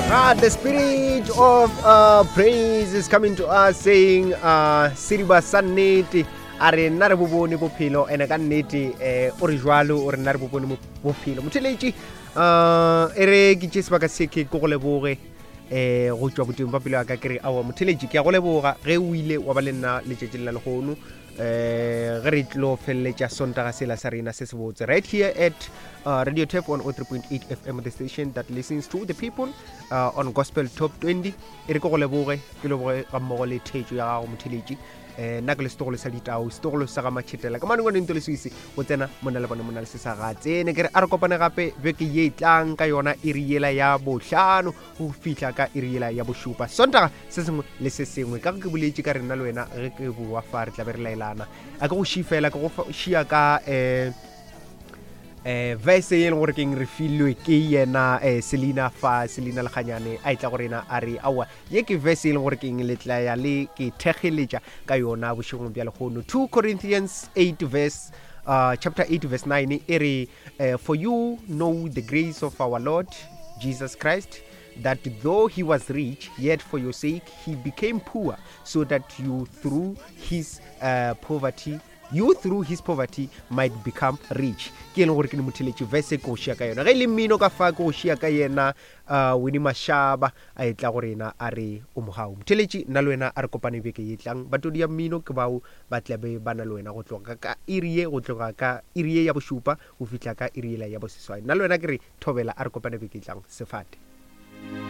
The spirit of praise is coming to us saying, Siriba Saneti, are Narabuboni Popilo, and a Ganeti, Orijualo, or Narabuboni Popilo. Mutilechi, Ere Gichis Bakasiki, Golebore, Rojobutum Papilla Gakri, our Mutileji, Carolebora, Rewile, Wabalena, Legil Honu. Lo Feleja Sonta Sela Sarina says words right here at Radio Tep on 3.8 FM, the station that listens to the people on Gospel Top 20. Eriko Lebore, Kilore Amole Teju ya Mutileji, Nagles Stole Salita, Stolo Sarama Chitela, Command into the Sisi, Wotena, Monalabana Monalisa, Zeneger Arcopanape, Veki Yetang, Kayona, Iriela Yabo, Shano, who Fitaka Iriela Yabushupa. Sonta says, Listen, we can't believe Chicarinalena, Reku Wafar, Laverla. Ako shifela ko shiaka vessel working refill ke na Selina Lakanyane a itla gore na ari awa ye ke vessel working letla ya le ke thegeleja ka yona boshong bya legono 2 Corinthians 8 verse chapter 8 verse 9 ere for you know the grace of our Lord Jesus Christ, that though he was rich, yet for your sake he became poor, so that you through his poverty might become rich. Ke eng gore ke motheletse verse ko shia ka yona ge le mmino ka fa ko shia ka yena Winnie Mashaba a etla gore ena a re o mogao motheletse nna le wena a re kopane beke e tlang batodi ya mmino ke bao ba tla be bana le wena go tloga ka irie ya boshupa go fitla ka iriela ya boseswai nna le wena ke re thobela a re kopane beke e tlang sefate.